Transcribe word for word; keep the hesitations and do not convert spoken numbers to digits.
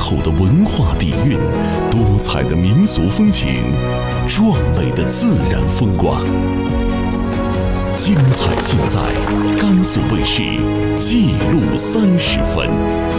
厚的文化底蕴，多彩的民俗风情，壮美的自然风光。精彩尽在甘肃卫视《记录三十分》。